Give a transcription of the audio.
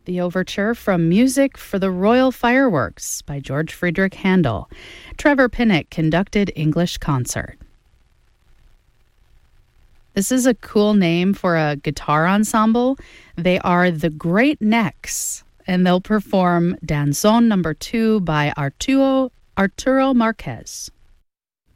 the overture from Music for the Royal Fireworks by George Friedrich Handel. Trevor Pinnock conducted English concert. This is a cool name for a guitar ensemble. They are the Great Necks, and they'll perform Danzón No. 2 by Arturo Marquez.